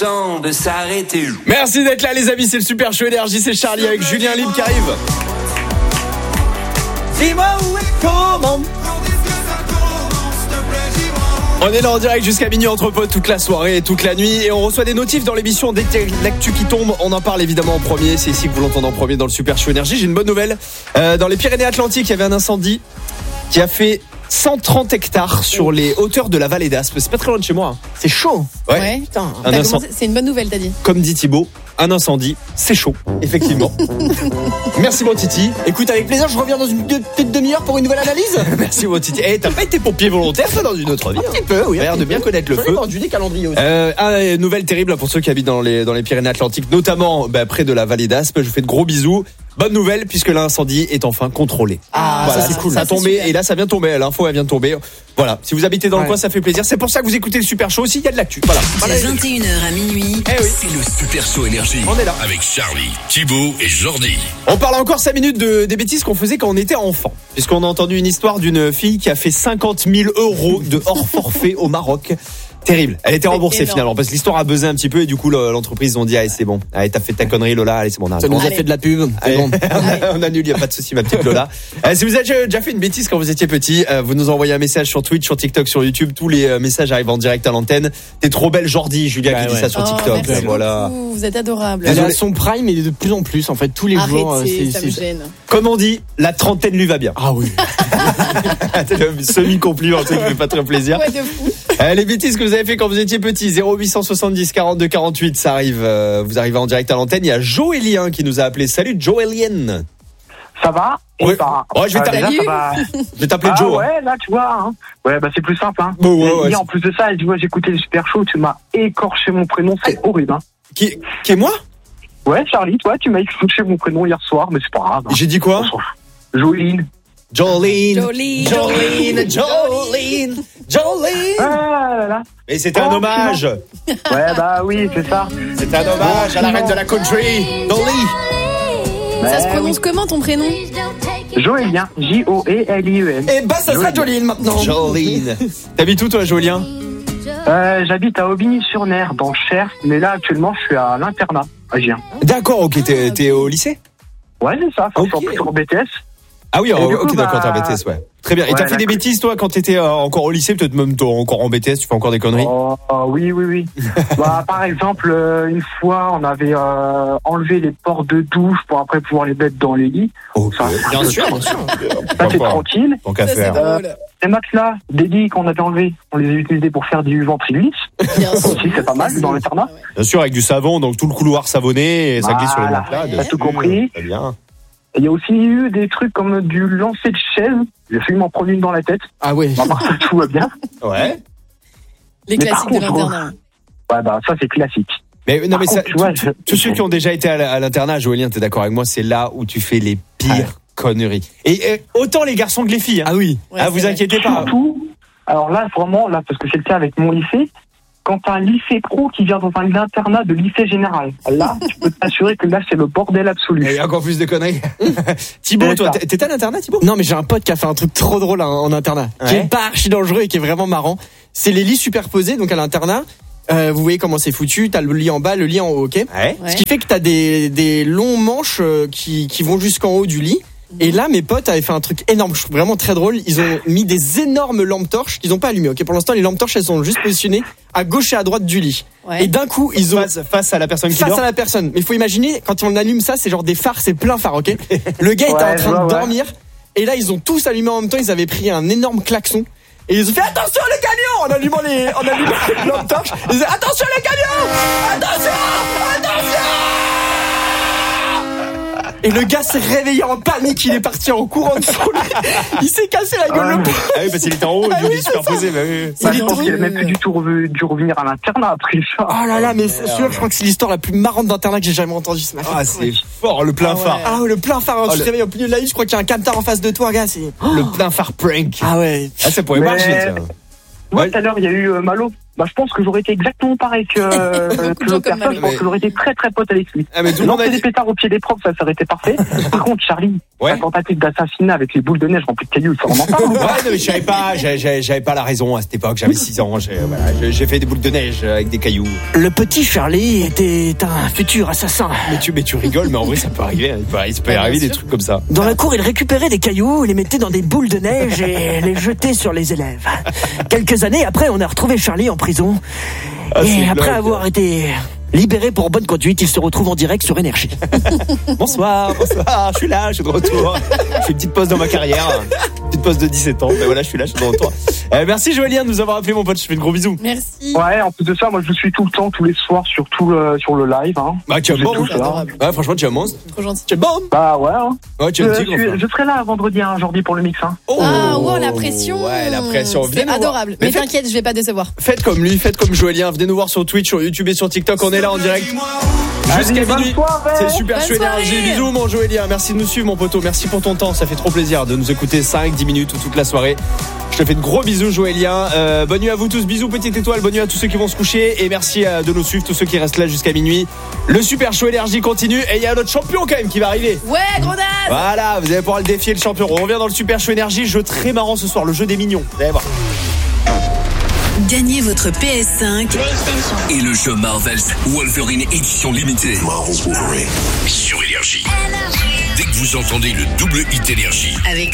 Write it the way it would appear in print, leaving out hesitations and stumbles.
Temps de s'arrêter. Merci d'être là les amis, c'est le Super Show Énergie, c'est Charlie avec Julien Libre qui arrive. Dis-moi où est comment. On est là en direct jusqu'à minuit entre potes toute la soirée et toute la nuit et on reçoit des notifs dans l'émission. Dès que l'actu qui tombe, on en parle évidemment en premier. C'est ici que vous l'entendez en premier dans le Super Show Énergie. J'ai une bonne nouvelle. Dans les Pyrénées-Atlantiques, il y avait un incendie qui a fait 130 hectares sur les hauteurs de la vallée d'Aspe. C'est pas très loin de chez moi. C'est chaud. Ouais. Putain. C'est une bonne nouvelle, t'as dit. Comme dit Thibaut, un incendie, c'est chaud, effectivement. Merci mon Titi. Écoute, avec plaisir, je reviens dans une petite demi-heure pour une nouvelle analyse. Merci mon Titi. T'as pas été pompier volontaire ça dans une autre vie? Un petit peu, oui. T'as l'air de bien connaître le feu. J'ai du calendrier aussi. Nouvelle terrible pour ceux qui habitent dans les Pyrénées-Atlantiques, notamment près de la vallée d'Aspe. Je vous fais de gros bisous. Bonne nouvelle puisque l'incendie est enfin contrôlé. Voilà, ça c'est cool. Ça a tombé et là ça vient de tomber. L'info elle vient de tomber. Voilà. Si vous habitez dans le coin, ça fait plaisir. C'est pour ça que vous écoutez le Super Show aussi. Il y a de l'actu. Voilà. De 21h à minuit. Eh oui. C'est le Super Show Énergie. On est là. Avec Charlie, Thibaut et Jordi. On parle encore 5 minutes des bêtises qu'on faisait quand on était enfant. Puisqu'on a entendu une histoire d'une fille qui a fait 50 000 € de hors forfait au Maroc. Terrible. Elle était remboursée finalement parce que l'histoire a buzzé un petit peu et du coup l'entreprise ont dit allez c'est bon, allez t'as fait ta connerie Lola, allez c'est bon. Ça nous a fait de la pub. C'est bon. On annule, y a pas de souci ma petite Lola. Si vous avez déjà fait une bêtise quand vous étiez petit, vous nous envoyez un message sur Twitch, sur TikTok, sur YouTube. Tous les messages arrivent en direct à l'antenne. T'es trop belle Jordi, Julia qui dit ça sur TikTok. Merci voilà. beaucoup, vous êtes adorables. Elle a son prime et de plus en plus en fait tous les jours. Ça me gêne. Comme on dit, la trentaine lui va bien. Ah oui. C'est le semi-compliment, ça fait pas très plaisir. Ouais, de fou. Les bêtises que vous avez fait quand vous étiez petit, 0870 42 48, ça arrive. Vous arrivez en direct à l'antenne. Il y a Joélien qui nous a appelé. Salut Joélien. Ça va? Oui. Ouais, je vais t'appeler. Je vais t'appeler Joe. Ouais, là, tu vois. Hein. Ouais, c'est plus simple. Hein. Ouais, en plus de ça, tu vois, j'écoutais le Super Show, tu m'as écorché mon prénom, c'est horrible. Hein. Qui est moi? Ouais, Charlie, toi, tu m'as écorché mon prénom hier soir, mais c'est pas grave. Hein. J'ai dit quoi? Jolene. Ah là là. Et c'était un hommage. Ouais, oui, c'est ça. C'était un hommage à la reine de la country, Dolly. Ça se prononce comment ton prénom? Joélien, Joelien. Et ça sera Jolene maintenant. Jolene. T'habites où toi, Jolien? J'habite à Aubigny-sur-Ner, dans le Cher, mais là actuellement je suis à l'internat, à Gien. D'accord, ok, t'es au lycée? Ouais, c'est ça, je suis en BTS. Ah oui, ok, coup, d'accord, t'es en BTS, ouais. Très bien. Et t'as fait des bêtises, toi, quand t'étais encore au lycée, peut-être même encore en BTS, tu fais encore des conneries? Oui. Par exemple, une fois, on avait enlevé les portes de douche pour après pouvoir les mettre dans les lits. Okay. Ça, bien sûr. Ça, c'est tranquille. Tant qu'à faire. Les matelas, des lits qu'on avait enlevés, on les a utilisés pour faire du ventrilis. Aussi, c'est pas mal dans l'internat. Bien sûr, avec du savon, donc tout le couloir savonné, et ça glisse sur les matelas. T'as tout compris. Très bien. Il y a aussi eu des trucs comme du lancer de chaise. J'ai failli m'en prendre une dans la tête. Ah ouais. Tout va bien. Ouais. Les classiques de l'internat. Ouais, ça c'est classique. Mais non, mais ça, tu vois, tous ceux qui ont déjà été à l'internat, Joélien, t'es d'accord avec moi, c'est là où tu fais les pires conneries. Et autant les garçons que les filles. Hein. Ah oui. Ouais, vous inquiétez pas. Surtout, alors là, vraiment, parce que c'est le cas avec mon lycée, quand t'as un lycée pro qui vient dans un internat de lycée général, là, tu peux t'assurer que là, c'est le bordel absolu. Et encore plus de conneries. Thibaut, toi, t'étais à l'internat, Thibaut? Non, mais j'ai un pote qui a fait un truc trop drôle en internat, qui est pas archi dangereux et qui est vraiment marrant. C'est les lits superposés, donc à l'internat. Vous voyez comment c'est foutu, t'as le lit en bas, le lit en haut, ok? Ouais. Ce qui fait que t'as des longs manches qui vont jusqu'en haut du lit. Et là, mes potes avaient fait un truc énorme, je trouve vraiment très drôle. Ils ont mis des énormes lampes torches qu'ils ont pas allumées. Ok, pour l'instant, les lampes torches, elles sont juste positionnées à gauche et à droite du lit. Ouais. Et d'un coup, ils ont face à la personne qui dort. Face à la personne. Mais il faut imaginer, quand on allume ça, c'est genre des phares, c'est plein phare, ok? Le gars était en train de dormir. Et là, ils ont tous allumé en même temps. Ils avaient pris un énorme klaxon. Et ils ont fait attention les gagnants en allumant les lampes torches. Ils disaient attention les gagnants, attention. Et le gars s'est réveillé en panique, il est parti en courant de foule. Il s'est cassé la gueule le pauvre. Ah oui, parce qu'il était en haut, il est superposé. Je pense qu'il a même plus du tout dû revenir à l'internat après ça. Oh là là, mais c'est sûr, je crois que c'est l'histoire la plus marrante d'internat que j'ai jamais entendue ce matin. Ah, c'est fort, le plein phare. Ah ouais, le plein phare, tu te réveilles au milieu de la nuit, je crois qu'il y a un camtar en face de toi, gars, c'est... Le plein phare prank. Ah ouais. Ah, ça pourrait marcher, tiens. Ouais, tout à l'heure, il y a eu Malo bah, je pense que j'aurais été exactement pareil que l'autre personne. Je pense que j'aurais été très très pote avec lui. Ah, mais tout le monde a Lancer dit... des pétards au pied des profs, ça aurait été parfait. Par contre, Charlie, Ouais. la tentative d'assassinat avec les boules de neige remplies de cailloux, ça on en parle ou pas? Ouais, non, mais j'avais pas la raison à cette époque, j'avais 6 ans, j'ai fait des boules de neige avec des cailloux. Le petit Charlie était un futur assassin. Mais tu rigoles, mais en vrai ça peut arriver, il peut arriver des trucs comme ça. Dans la cour, il récupérait des cailloux, les mettait dans des boules de neige et les jetait sur les élèves. Quelques années après, on a retrouvé Charlie en prison. Ah, Et c'est après blague. avoir été libéré pour bonne conduite, il se retrouve en direct sur Énergie. Bonsoir, je suis là, je suis de retour. Je fais une petite pause dans ma carrière, une petite pause de 17 ans, mais voilà, je suis là, je suis de retour. Merci Joëlien de nous avoir appelé mon pote, je te fais de gros bisous. Merci. Ouais, en plus de ça, moi je le suis tout le temps, tous les soirs sur le live. Hein. Bah tu es bon, C'est adorable. ouais, franchement tu es un monstre. Trop gentil. Tu es bon. Bah ouais. Hein. Ouais, tu es un petit gros frère. Je serai là vendredi, hein, Jordi, pour le mix. Hein. Oh, Ah, wow, la pression. Ouais, la pression. Venez C'est nous voir. adorable. Mais t'inquiète, je vais pas décevoir. Faites comme lui, faites comme Joëlien, venez nous voir sur Twitch, sur YouTube et sur TikTok, on est là en direct. Jusqu'à Allez, bonne minuit. soirée. C'est le Super Bonne Show Énergie. soirée. Bisous mon Joëlien, merci de nous suivre mon poteau, merci pour ton temps, ça fait trop plaisir de nous écouter 5-10 minutes ou toute la soirée. Je te fais de gros bisous Joëlien, bonne nuit à vous tous, bisous petite étoile, bonne nuit à tous ceux qui vont se coucher et merci de nous suivre, tous ceux qui restent là jusqu'à minuit. Le Super Show Énergie continue et il y a notre champion quand même qui va arriver. Ouais, gros daz. Voilà, vous allez pouvoir le défier le champion. On revient dans le Super Show Énergie, jeu très marrant ce soir, le jeu des mignons. Vous allez voir. Gagnez votre PS5 Et le jeu Marvel's Wolverine édition limitée. Marvel's Wolverine. Sur Énergie. Dès que vous entendez le double hit Énergie. avec